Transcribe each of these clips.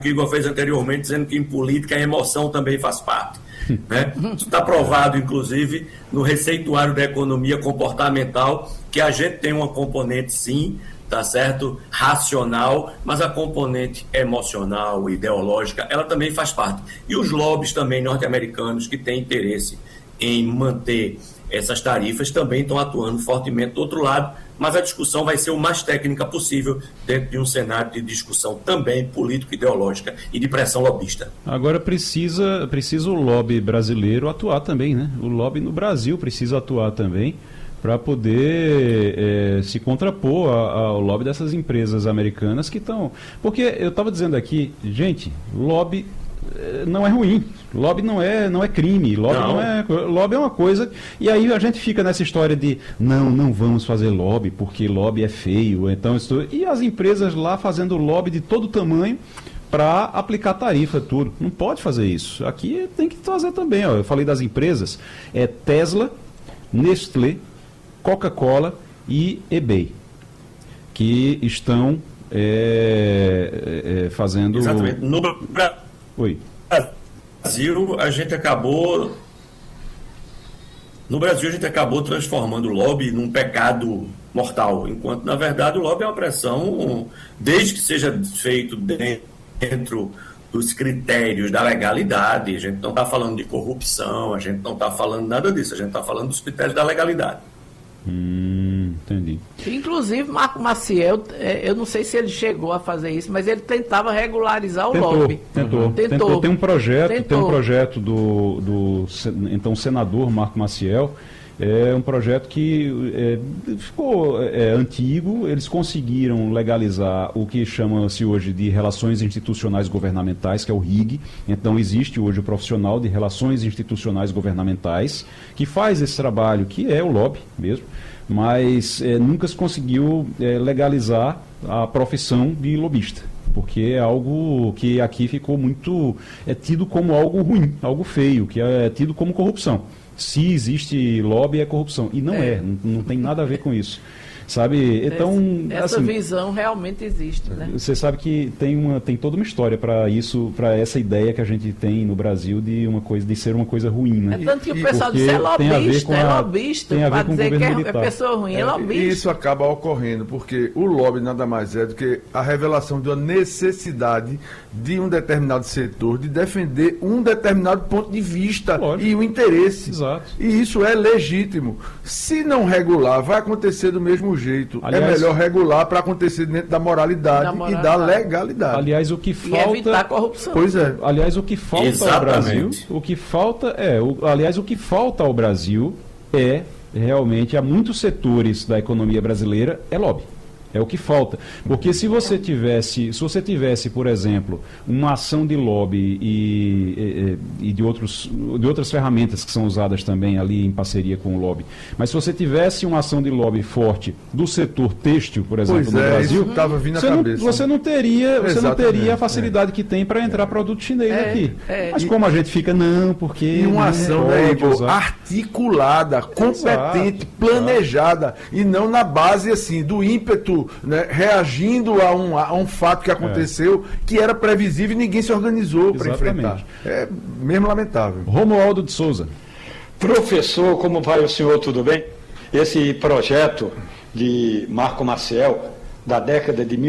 que o Igor fez anteriormente, dizendo que em política a emoção também faz parte. Né? Isso está provado, inclusive, no receituário da economia comportamental, que a gente tem uma componente, sim, tá certo, racional, mas a componente emocional, ideológica, ela também faz parte. E os lobbies também norte-americanos que têm interesse em manter essas tarifas também estão atuando fortemente do outro lado, mas a discussão vai ser o mais técnica possível dentro de um cenário de discussão também político-ideológica e de pressão lobista. Agora precisa o lobby brasileiro atuar também, né? O lobby no Brasil precisa atuar também para poder se contrapor ao lobby dessas empresas americanas que estão... Porque eu estava dizendo aqui, gente, lobby não é ruim, lobby não é crime, lobby é uma coisa, e aí a gente fica nessa história de não vamos fazer lobby porque lobby é feio, então e as empresas lá fazendo lobby de todo tamanho para aplicar tarifa, tudo. Não pode fazer isso. Aqui tem que fazer também, ó. Eu falei das empresas, Tesla, Nestlé, Coca-Cola e eBay, que estão fazendo... Exatamente. Oi. Brasil, a gente acabou transformando o lobby num pecado mortal, enquanto, na verdade, o lobby é uma pressão, desde que seja feito dentro dos critérios da legalidade. A gente não está falando de corrupção, a gente não está falando nada disso, a gente está falando dos critérios da legalidade. Entendi. Inclusive, Marco Maciel, eu não sei se ele chegou a fazer isso, mas ele tentava regularizar o lobby. Tentou. Tem um projeto do então senador Marco Maciel. É um projeto que ficou antigo. Eles conseguiram legalizar o que chama-se hoje de Relações Institucionais Governamentais, que é o RIG. Então existe hoje o profissional de Relações Institucionais Governamentais que faz esse trabalho, que é o lobby mesmo, mas nunca se conseguiu legalizar a profissão de lobista, porque é algo que aqui ficou muito... tido como algo ruim, algo feio, que é tido como corrupção. Se existe lobby, é corrupção. E não tem nada a ver com isso. Sabe? Então, essa assim, visão realmente existe, né? Você sabe que tem toda uma história para isso, para essa ideia que a gente tem no Brasil de ser uma coisa ruim, né? É tanto que o pessoal diz lobista, para dizer que é pessoa ruim, é lobista. E isso acaba ocorrendo, porque o lobby nada mais é do que a revelação de uma necessidade de um determinado setor de defender um determinado ponto de vista. Lógico. E o interesse. Exato. E isso é legítimo. Se não regular, vai acontecer do mesmo jeito. Aliás, é melhor regular para acontecer dentro da moralidade e da legalidade. Aliás, o que falta... E evitar a corrupção. Pois é. Aliás, o que falta ao Brasil... Aliás, o que falta ao Brasil realmente, há muitos setores da economia brasileira, é lobby. É o que falta. Porque se você tivesse, por exemplo, uma ação de lobby e de outras ferramentas que são usadas também ali em parceria com o lobby, mas se você tivesse uma ação de lobby forte do setor têxtil, por exemplo, no Brasil, você não teria a facilidade que tem para entrar produto chinês aqui. Mas como a gente fica, porque... E uma ação articulada, competente, planejada, e não na base assim, do ímpeto, né, reagindo a um fato que aconteceu, que era previsível e ninguém se organizou para enfrentar. É mesmo lamentável. Romualdo de Souza. Professor, como vai o senhor? Tudo bem? Esse projeto de Marco Maciel, da década de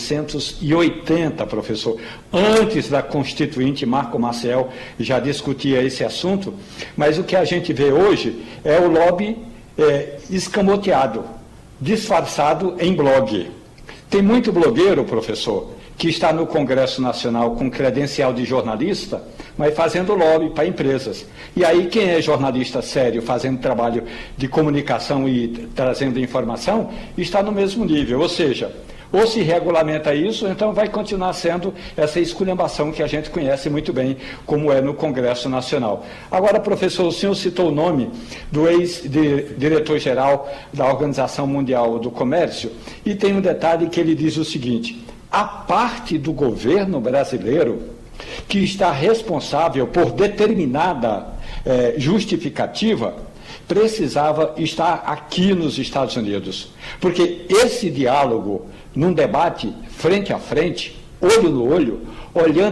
1980, professor, antes da Constituinte, Marco Maciel já discutia esse assunto, mas o que a gente vê hoje é o lobby escamoteado, disfarçado em blog. Tem muito blogueiro, professor, que está no Congresso Nacional com credencial de jornalista, mas fazendo lobby para empresas. E aí quem é jornalista sério, fazendo trabalho de comunicação e trazendo informação, está no mesmo nível. Ou seja, ou se regulamenta isso, então vai continuar sendo essa esculhambação que a gente conhece muito bem, como é no Congresso Nacional. Agora, professor, o senhor citou o nome do ex-diretor-geral da Organização Mundial do Comércio, e tem um detalhe que ele diz o seguinte: a parte do governo brasileiro que está responsável por determinada justificativa precisava estar aqui nos Estados Unidos, porque esse diálogo, num debate frente a frente, olho no olho, olhando